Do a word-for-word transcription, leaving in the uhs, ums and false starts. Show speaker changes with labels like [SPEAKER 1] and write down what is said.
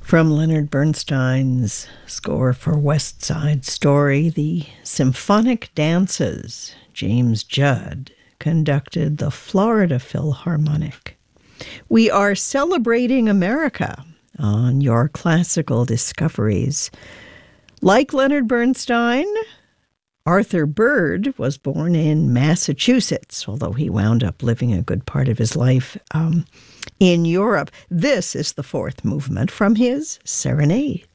[SPEAKER 1] From Leonard Bernstein's score for West Side Story, the Symphonic Dances, James Judd conducted the Florida Philharmonic. We are celebrating America on Your Classical Discoveries. Like Leonard Bernstein, Arthur Bird was born in Massachusetts, although he wound up living a good part of his life um, in Europe. This is the fourth movement from his Serenade.